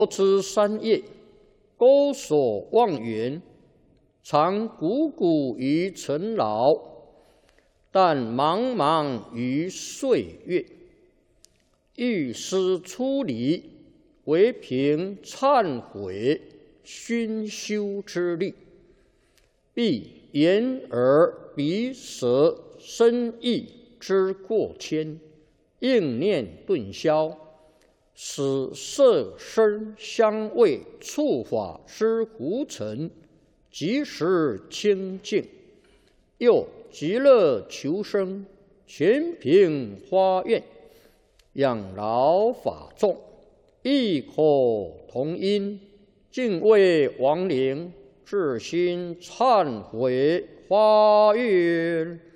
持三业，钩锁望远，常汩汩于尘劳，但茫茫于岁月。欲思出离，唯凭忏悔熏修之力，必言而鼻舌身意之过谦，应念顿消，使色声香味触法之浮尘即时清净，又极乐求生，全凭发愿，养老法众，异口同音，敬畏亡灵，至心忏悔发愿。